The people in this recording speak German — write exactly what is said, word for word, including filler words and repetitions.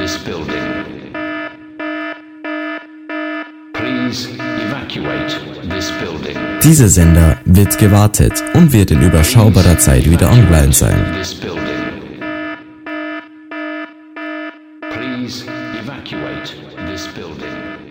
this building. Please evacuate this building. Dieser Sender wird gewartet und wird in überschaubarer Zeit wieder online sein. This building. Please evacuate this building.